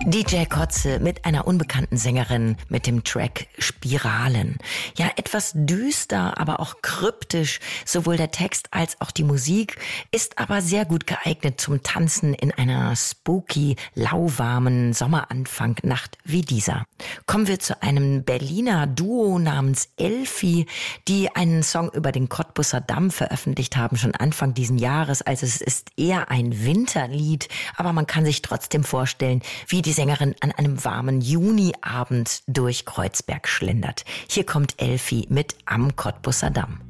DJ Kotze mit einer unbekannten Sängerin mit dem Track Spiralen. Ja, etwas düster, aber auch kryptisch. Sowohl der Text als auch die Musik ist aber sehr gut geeignet zum Tanzen in einer spooky, lauwarmen Sommeranfang-Nacht wie dieser. Kommen wir zu einem Berliner Duo namens Elfi, die einen Song über den Cottbuser Damm veröffentlicht haben, schon Anfang diesen Jahres. Also es ist eher ein Winterlied, aber man kann sich trotzdem vorstellen, wie die Sängerin an einem warmen Juniabend durch Kreuzberg schlendert. Hier kommt Elfi mit Am Cottbuser Damm.